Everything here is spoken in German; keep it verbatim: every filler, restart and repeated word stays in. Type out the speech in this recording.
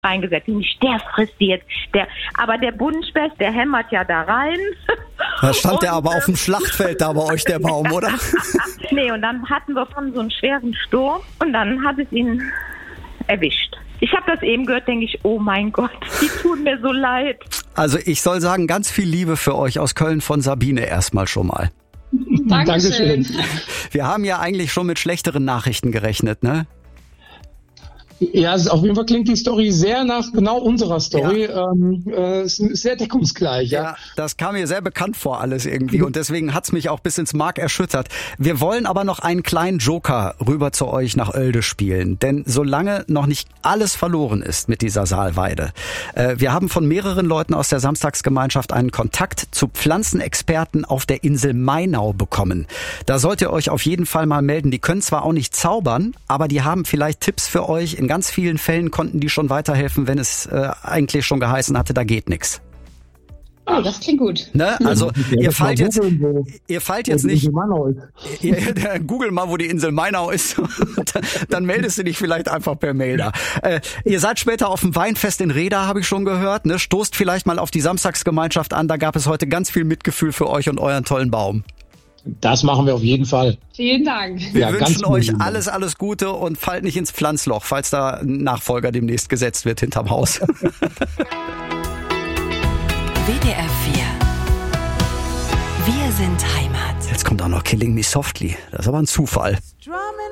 reingesetzt. Nicht, der frisst die jetzt. Der, aber der Buntspecht, der hämmert ja da rein. Da stand und, der aber auf dem Schlachtfeld da bei euch, der Baum, oder? Nee, und dann hatten wir von so einen schweren Sturm und dann hat es ihn erwischt. Ich habe das eben gehört, denke ich, oh mein Gott, die tun mir so leid. Also ich soll sagen, ganz viel Liebe für euch aus Köln von Sabine erstmal schon mal. Dankeschön. Wir haben ja eigentlich schon mit schlechteren Nachrichten gerechnet, ne? Ja, auf jeden Fall klingt die Story sehr nach genau unserer Story. Ja. Ähm, äh, ist sehr deckungsgleich. Ja. ja, das kam mir sehr bekannt vor alles irgendwie und deswegen hat's mich auch bis ins Mark erschüttert. Wir wollen aber noch einen kleinen Joker rüber zu euch nach Oelde spielen, denn solange noch nicht alles verloren ist mit dieser Saalweide. Äh, wir haben von mehreren Leuten aus der Samstagsgemeinschaft einen Kontakt zu Pflanzenexperten auf der Insel Mainau bekommen. Da sollt ihr euch auf jeden Fall mal melden. Die können zwar auch nicht zaubern, aber die haben vielleicht Tipps für euch. In ganz vielen Fällen konnten die schon weiterhelfen, wenn es äh, eigentlich schon geheißen hatte, da geht nichts. Oh, das klingt gut. Ne? Also ja, ihr fallt jetzt, googlen, ihr fallt jetzt nicht. Ihr, ihr, Google mal, wo die Insel Mainau ist. Dann meldest du dich vielleicht einfach per Mail da. Äh, ihr seid später auf dem Weinfest in Reda, habe ich schon gehört. Ne? Stoßt vielleicht mal auf die Samstagsgemeinschaft an. Da gab es heute ganz viel Mitgefühl für euch und euren tollen Baum. Das machen wir auf jeden Fall. Vielen Dank. Wir ja, wünschen euch alles, alles Gute und fallt nicht ins Pflanzloch, falls da ein Nachfolger demnächst gesetzt wird hinterm Haus. W D R vier. Wir sind Heimat. Jetzt kommt auch noch Killing Me Softly. Das ist aber ein Zufall. Drumming